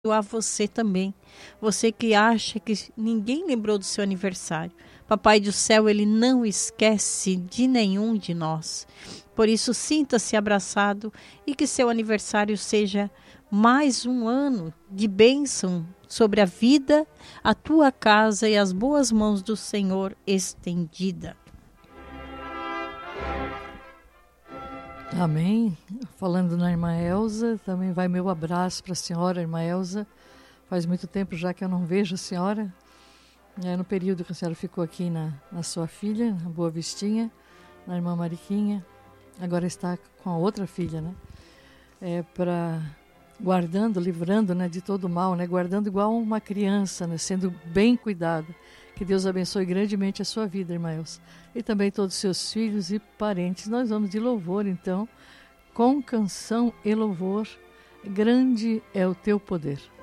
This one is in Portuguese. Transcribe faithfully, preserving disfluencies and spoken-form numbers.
a você também. Você que acha que ninguém lembrou do seu aniversário. Papai do céu, ele não esquece de nenhum de nós. Por isso, sinta-se abraçado e que seu aniversário seja mais um ano de bênção sobre a vida, a tua casa e as boas mãos do Senhor estendida. Amém. Falando na irmã Elza, também vai meu abraço para a senhora, irmã Elza. Faz muito tempo já que eu não vejo a senhora. É, no período que a senhora ficou aqui na, na sua filha, na Boa Vistinha, na irmã Mariquinha. Agora está com a outra filha, né? É, para guardando, livrando, né, de todo mal, né? Guardando igual uma criança, né? Sendo bem cuidada. Que Deus abençoe grandemente a sua vida, irmã Elza. E também todos os seus filhos e parentes. Nós vamos de louvor, então, com canção e louvor. Grande é o teu poder.